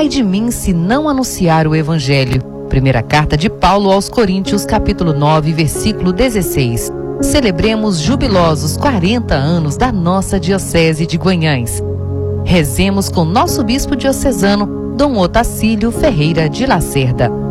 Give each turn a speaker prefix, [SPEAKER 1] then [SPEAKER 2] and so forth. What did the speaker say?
[SPEAKER 1] Ai de mim se não anunciar o Evangelho. Primeira carta de Paulo aos Coríntios, capítulo 9, versículo 16. Celebremos jubilosos 40 anos da nossa Diocese de Guanhães. Rezemos com nosso bispo diocesano, Dom Otacílio Ferreira de Lacerda.